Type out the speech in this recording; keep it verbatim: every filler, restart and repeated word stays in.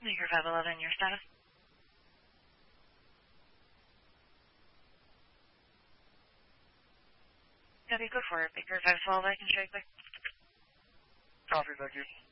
Baker five eleven, your status? Copy, go for it. Baker five twelve, I can show you quick. Copy, thank you.